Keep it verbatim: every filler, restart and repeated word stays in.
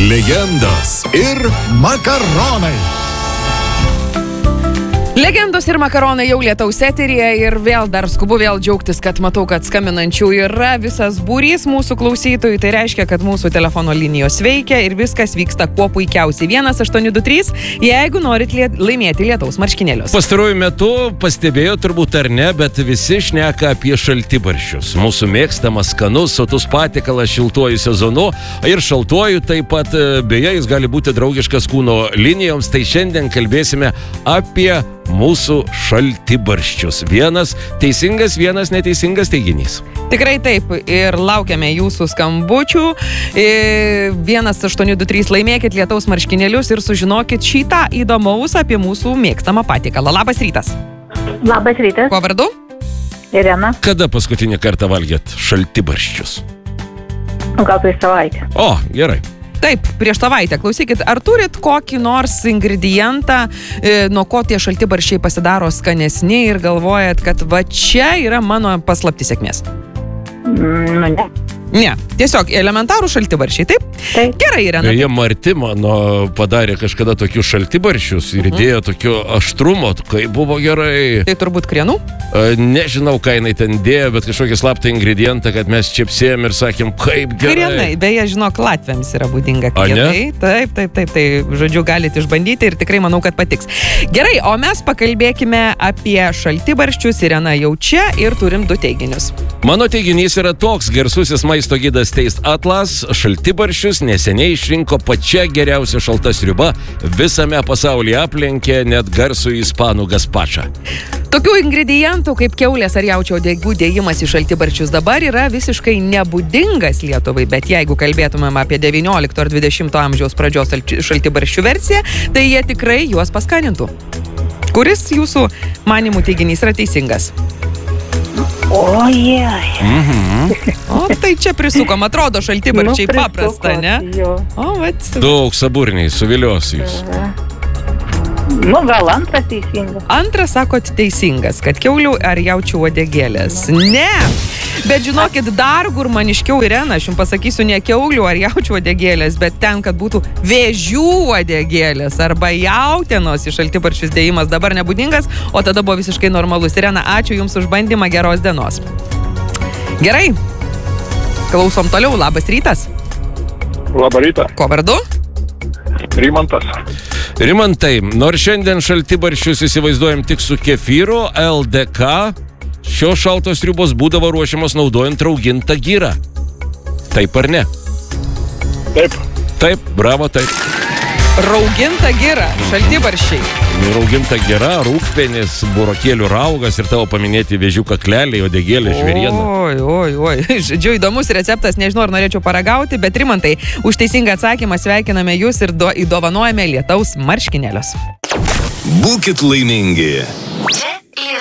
Legendos ir makaronai. Legendos ir makaronai jau lietaus eteryje ir vėl dar skubu vėl džiaugtis, kad matau, kad skambinančių yra visas būrys mūsų klausytojų. Tai reiškia, kad mūsų telefono linijos veikia ir viskas vyksta kuo puikiausiai. vienas aštuoni du trys, jeigu norit liet, laimėti lietaus marškinėlius. Pastaruoju metu pastebėjo turbūt ar ne, bet visi šneka apie šaltibarščius. Mūsų mėgstamas skanus, sotus patiekalas šiltuoju sezonu ir šaltuoju taip pat, beje, jis gali būti draugiškas kūno linijoms. Tai šiandien kalbėsime apie mūsų šaltibarščius. Vienas teisingas, vienas neteisingas teiginys. Tikrai taip. Ir laukiame jūsų skambučių. vienas aštuoni du trys laimėkit lietaus marškinėlius ir sužinokit šitą įdomaus apie mūsų mėgstamą patiekalą. Labas rytas. Labas rytas. Kuo vardu? Irena. Kada paskutinį kartą valgėt šaltibarščius? Gal prieš savaitę. O, gerai. Taip, prieš savaitę. Klausykit, ar turit kokį nors ingredientą, e, nuo ko tie šaltibarščiai pasidaro skanesni ir galvojat, kad va čia yra mano paslapti sėkmės? Mm, nu, ne. Ne, tiesiog elementarų šaltibarščiai, taip? Taip. Gerai, Irena. Beje, Marti mano padarė kažkada tokius šaltibarščius ir įdėjo tokio aštrumo, kai buvo gerai. Tai turbūt krienų? E, Nežinau, ką jinai ten dėjo, bet kažkokį slaptą ingredientą, kad mes čiapsėjom ir sakėm, kaip gerai. Krienai, beje, žinok, latviams yra būdinga A, ne? krienai. Taip, taip, taip, tai žodžiu, galite išbandyti ir tikrai manau, kad patiks. Gerai, o mes pakalbėkime apie šaltibarščius. Irena jau čia ir turim du teiginius. Mano teiginys yra toks: garsusis maisto gidas Taste Atlas šaltibarščius neseniai išrinko pačia geriausia šalta sriuba, visame pasaulyje aplenkė net garsų ispanų gazpačą. Tokių ingredientų kaip kiaulės ar jaučio uodegų dėjimas į šaltibarščius dabar yra visiškai nebūdingas Lietuvai, bet jeigu kalbėtumėm apie devyniolikto ar dvidešimto amžiaus pradžios šaltibarščių versiją, tai jie tikrai juos paskanintų. Kuris jūsų manimų teiginys yra teisingas? O, jei. O, tai čia prisukom, atrodo šaltibarščiai Nu, paprasta, ne? Jo. O, vat. Daug saburniai, suvilios jūs. Nu, gal antras teisingas. Antras sakot teisingas, kad kiaulių ar jaučių uodegėlės. Ne! Bet žinokit, dar gurmaniškiau, Irena, aš jums pasakysiu, ne kiaulių ar jaučių uodegėlės, bet ten, kad būtų vėžių uodegėlės arba jautienos į šaltibarščius dėjimas dabar nebūdingas, o tada buvo visiškai normalus. Irena, ačiū jums už bandymą, geros dienos. Gerai. Klausom toliau, labas rytas. Labą rytą, Ko vardu? Rimantas. Rimantai, nors šiandien šaltibarščius įsivaizduojam tik su kefyru, L D K šios šaltos sriubos būdavo ruošiamos naudojant raugintą gyrą. Taip ar ne? Taip, Taip, bravo, taip. Rauginta gira, šaltibarščiai. Rauginta gira, rūgpenis, burokėlių raugas ir tavo paminėti vėžių kakleliai, uodegėlė, žvėriena. Oi, oi, oi. Žodžiu, įdomus receptas, nežinau, ar norėčiau paragauti, bet Rimantai, už teisingą atsakymą sveikiname jūs ir do, įdovanojame lietaus marškinėlius. Būkit laimingi. Čia